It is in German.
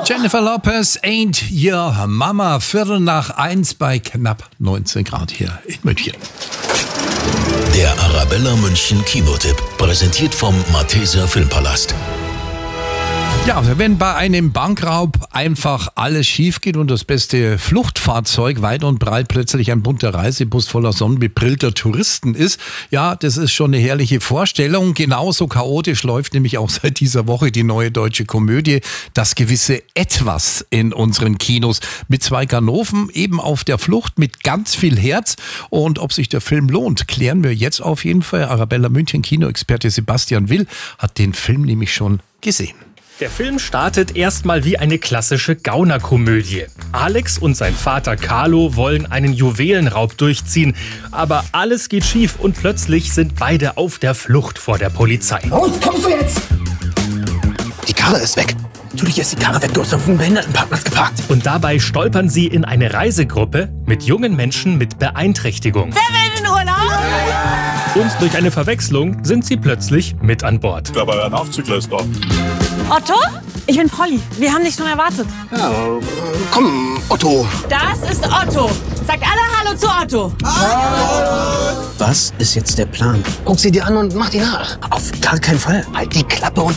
Jennifer Lopez, Ain't Your Mama, 1:15 bei knapp 19 Grad hier in München. Der Arabella München Kinotipp, präsentiert vom Malteser Filmpalast. Ja, wenn bei einem Bankraub einfach alles schief geht und das beste Fluchtfahrzeug weit und breit plötzlich ein bunter Reisebus voller sonnenbebrillter Touristen ist, ja, das ist schon eine herrliche Vorstellung. Genauso chaotisch läuft nämlich auch seit dieser Woche die neue deutsche Komödie Das gewisse Etwas in unseren Kinos. Mit 2 Ganoven eben auf der Flucht mit ganz viel Herz. Und ob sich der Film lohnt, klären wir jetzt auf jeden Fall. Arabella München Kinoexperte Sebastian Will hat den Film nämlich schon gesehen. Der Film startet erstmal wie eine klassische Gaunerkomödie. Alex und sein Vater Carlo wollen einen Juwelenraub durchziehen. Aber alles geht schief und plötzlich sind beide auf der Flucht vor der Polizei. Los, kommst du jetzt? Die Karre ist weg. Natürlich ist die Karre weg, du hast auf dem Behindertenparkplatz geparkt. Und dabei stolpern sie in eine Reisegruppe mit jungen Menschen mit Beeinträchtigung. Wer will in den Urlaub? Und durch eine Verwechslung sind sie plötzlich mit an Bord. Aber ein Aufzügler ist da. Otto? Ich bin Polly. Wir haben dich schon erwartet. Ja, komm, Otto. Das ist Otto. Sagt alle Hallo zu Otto. Was ist jetzt der Plan? Guck sie dir an und mach die nach. Auf gar keinen Fall. Halt die Klappe und